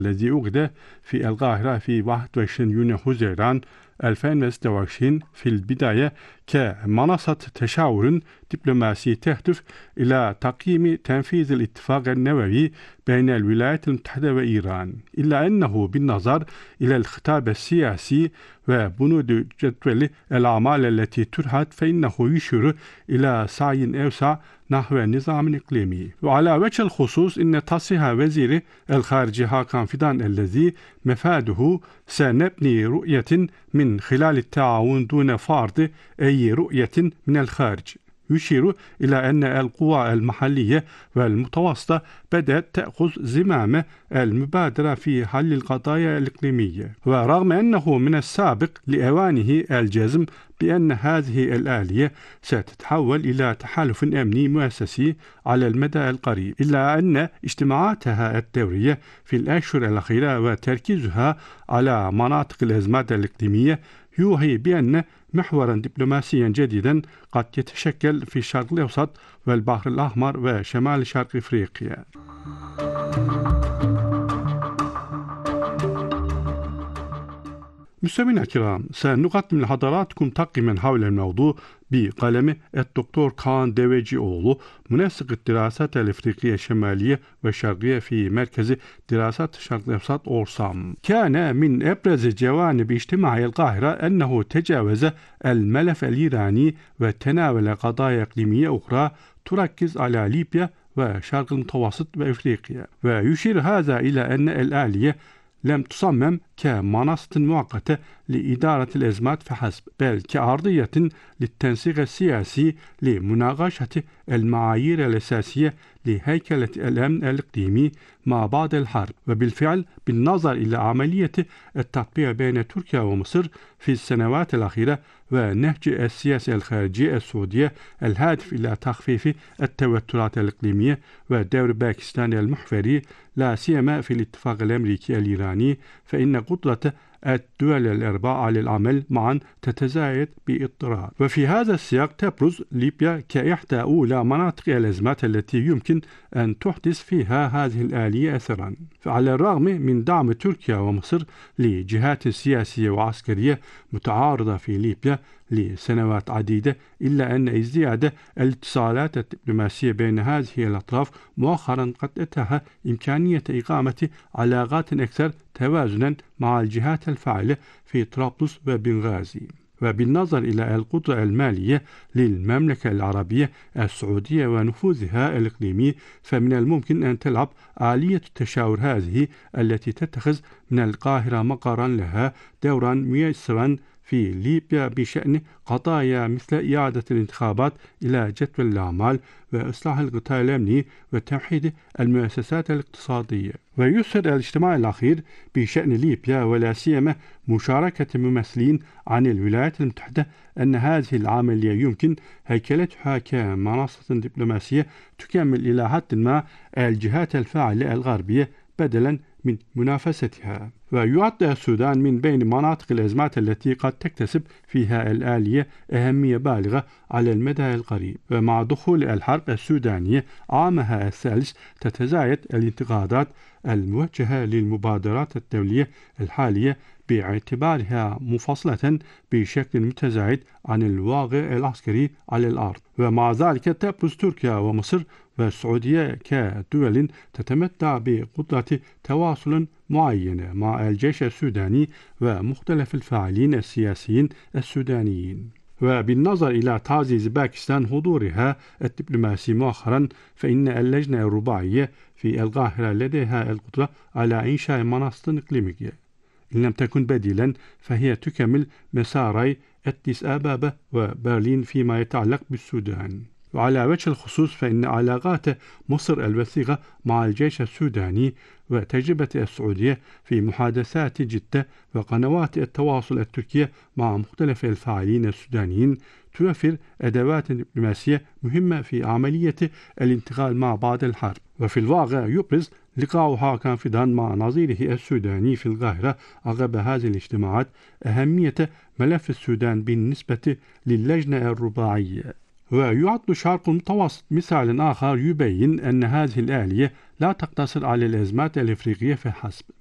الذي عقد في القاهرة في 21 يونيو حزيران 2026 في البداية كمنصة تشاور دبلوماسي تهدف إلى تقييم تنفيذ الاتفاق النووي بين الولايات المتحدة وإيران، إلا أنه بالنظر إلى الخطاب السياسي وبنود جدول الأعمال التي ترهد فإنه يشير إلى سعي أوسع نحو نظام إقليمي. وعلى وجه الخصوص إن تصريح وزير الخارجية هاكان فيدان الذي مفاده سنبني رؤية من خلال التعاون دون فرض أي رؤية من الخارج، يشير إلى أن القوى المحلية والمتوسطة بدأت تأخذ زمام المبادرة في حل القضايا الإقليمية. ورغم أنه من السابق لأوانه الجزم بأن هذه الآلية ستتحول إلى تحالف أمني مؤسسي على المدى القريب، إلا أن اجتماعاتها الدورية في الأشهر الأخيرة وتركيزها على مناطق الأزمات الإقليمية يوحي بأن محورا دبلوماسيا جديدا قد يتشكل في الشرق الأوسط والبحر الأحمر وشمال شرق إفريقيا. مستمعينا الكرام، سنقدم لحضراتكم تقييما حول الموضوع بقلم الدكتور كان ديويجيوغلو، منسق الدراسات الإفريقية الشمالية والشرقية في مركز دراسات الشرق الأوسط أورسام. كان من أبرز جوانب اجتماع القاهرة أنه تجاوز الملف الإيراني وتناول قضايا إقليمية أخرى تركز على ليبيا وشرق المتوسط وإفريقيا، ويشير هذا إلى أن الآلية لم تصمم كمنصة مؤقتة لإدارة الأزمات فحسب، بل كأرضية للتنسيق السياسي لمناقشة المعايير الأساسية لهيكلة الأمن الإقليمي ما بعد الحرب. وبالفعل بالنظر إلى عملية التطبيع بين تركيا ومصر في السنوات الأخيرة ونهج السياسة الخارجية السعودية الهادف إلى تخفيف التوترات الإقليمية ودور باكستان المحوري لا سيما في الاتفاق الأمريكي الإيراني، فإن قدرة الدول الأربعة على العمل معا تتزايد باضطرار. وفي هذا السياق تبرز ليبيا كإحدى أولى مناطق الأزمات التي يمكن أن تحدث فيها هذه الآلية أثرا. فعلى الرغم من دعم تركيا ومصر لجهات سياسية وعسكرية متعارضة في ليبيا لسنوات عديدة، إلا أن ازدياد الاتصالات الدبلوماسية بين هذه الأطراف مؤخرا قد أتاح إمكانية إقامة علاقات أكثر توازنا مع الجهات الفاعلة في طرابلس وبنغازي. وبالنظر إلى القدرة المالية للمملكة العربية السعودية ونفوذها الإقليمي، فمن الممكن أن تلعب آلية التشاور هذه التي تتخذ من القاهرة مقرا لها دورا ميسرا في ليبيا بشأن قضايا مثل إعادة الانتخابات إلى جدول الأعمال وإصلاح القطاع الأمني وتوحيد المؤسسات الاقتصادية. ويسر الاجتماع الأخير بشأن ليبيا ولا سيما مشاركة ممثلين عن الولايات المتحدة أن هذه العملية يمكن هيكلتها كمنصة دبلوماسية تكمل إلى حد ما الجهات الفاعلة الغربية بدلا من منافستها. ويعد السودان من بين مناطق الأزمات التي قد تكتسب فيها الآلية أهمية بالغة على المدى القريب. ومع دخول الحرب السودانية عامها الثالث تتزايد الانتقادات الموجهة للمبادرات الدولية الحالية باعتبارها مفصلة بشكل متزايد عن الواقع العسكري على الأرض. ومع ذلك تبرز تركيا ومصر والسعودية كدول تتمتع بقدرة تواصل معينة مع الجيش السوداني ومختلف الفاعلين السياسيين السودانيين. وبالنظر إلى تعزيز باكستان حضورها الدبلوماسي مؤخرا، فإن اللجنة الرباعية في القاهرة لديها القدرة على إنشاء منصة إقليمية، إن لم تكن بديلا فهي تكمل مساري أديس أبابا وبرلين فيما يتعلق بالسودان. وعلى وجه الخصوص فإن علاقات مصر الوثيقة مع الجيش السوداني وتجربة السعودية في محادثات جدة وقنوات التواصل التركية مع مختلف الفاعلين السودانيين توفر أدوات دبلوماسية مهمة في عملية الانتقال ما بعد الحرب. وفي الواقع يبرز لقاء هاكان فيدان مع نظيره السوداني في القاهرة عقب هذه الاجتماعات أهمية ملف السودان بالنسبة للجنة الرباعية. ويعد شرق المتوسط مثال آخر يبين أن هذه الآلية لا تقتصر على الأزمات الإفريقية فحسب،